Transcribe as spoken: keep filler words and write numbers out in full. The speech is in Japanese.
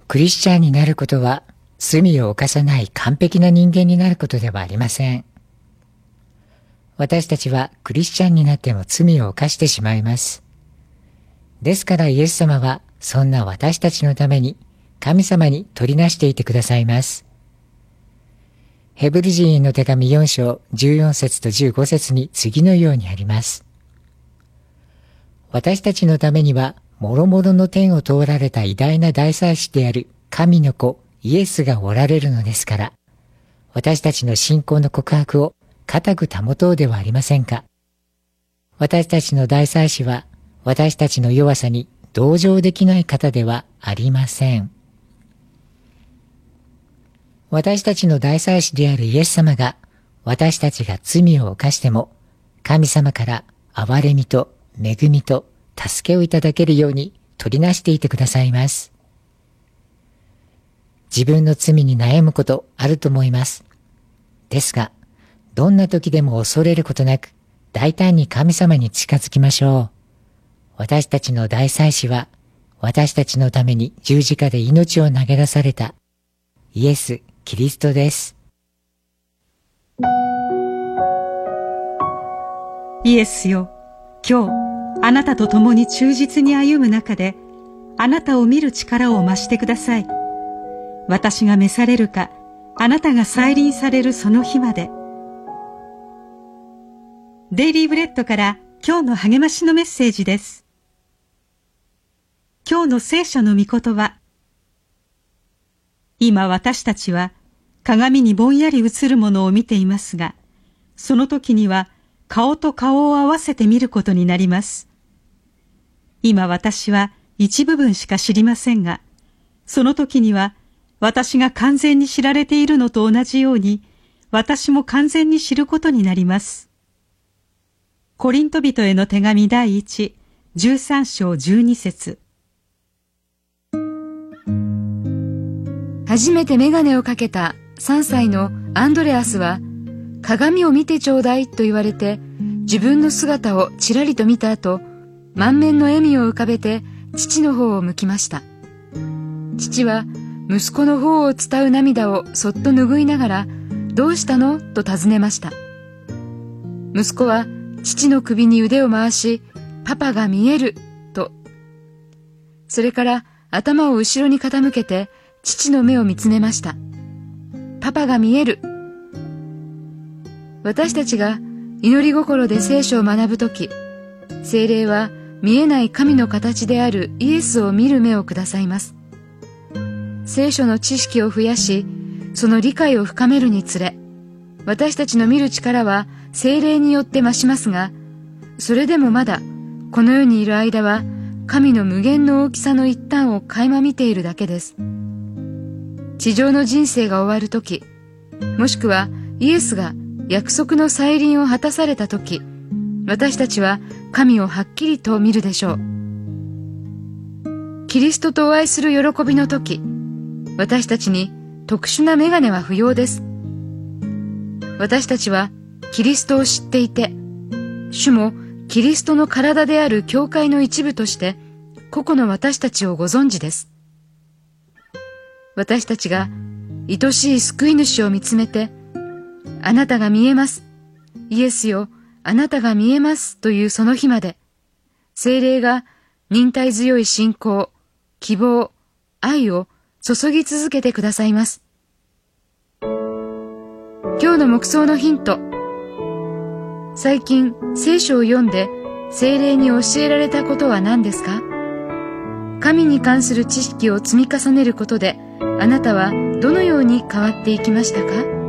クリスチャンになることは罪を犯さない完璧な人間になることではありません。私たちはクリスチャンになっても罪を犯してしまいます。ですからイエス様はそんな私たちのために神様に取りなしていてくださいます。ヘブル人への手紙よん章じゅうよん節とじゅうご節に次のようにあります。私たちのためには諸々の天を通られた偉大な大祭司である神の子イエスがおられるのですから、私たちの信仰の告白を固く保とうではありませんか。私たちの大祭司は私たちの弱さに同情できない方ではありません。私たちの大祭司であるイエス様が私たちが罪を犯しても神様から憐れみと恵みと助けをいただけるように取りなしていてくださいます。自分の罪に悩むことあると思います。ですが、どんな時でも恐れることなく大胆に神様に近づきましょう。私たちの大祭司は私たちのために十字架で命を投げ出されたイエス・キリストです。 イエスよ、今日あなたと共に忠実に歩む中であなたを見る力を増してください。私が召されるかあなたが再臨されるその日まで。デイリーブレッドから今日の励ましのメッセージです。今日の聖書の御言葉。今私たちは鏡にぼんやり映るものを見ていますが、その時には顔と顔を合わせて見ることになります。今私は一部分しか知りませんが、その時には私が完全に知られているのと同じように、私も完全に知ることになります。コリント人への手紙第一、十三章十二節。 初めてメガネをかけた三歳のアンドレアスは、鏡を見てちょうだいと言われて、自分の姿をちらりと見た後、満面の笑みを浮かべて父の方を向きました。父は息子の方を伝う涙をそっと拭いながら、どうしたのと尋ねました。息子は父の首に腕を回し、パパが見えると。それから頭を後ろに傾けて父の目を見つめました。パパが見える。私たちが祈り心で聖書を学ぶとき、聖霊は見えない神の形であるイエスを見る目をくださいます。聖書の知識を増やし、その理解を深めるにつれ、私たちの見る力は聖霊によって増しますが、それでもまだこの世にいる間は神の無限の大きさの一端を垣間見ているだけです。地上の人生が終わるとき、もしくはイエスが約束の再臨を果たされたとき、私たちは神をはっきりと見るでしょう。キリストとお会いする喜びのとき、私たちに特殊な眼鏡は不要です。私たちはキリストを知っていて、主もキリストの体である教会の一部として個々の私たちをご存知です。私たちが愛しい救い主を見つめて、あなたが見えます。イエスよ、あなたが見えますというその日まで、聖霊が忍耐強い信仰、希望、愛を注ぎ続けてくださいます。今日の黙想のヒント。最近聖書を読んで聖霊に教えられたことは何ですか？神に関する知識を積み重ねることで、あなたはどのように変わっていきましたか？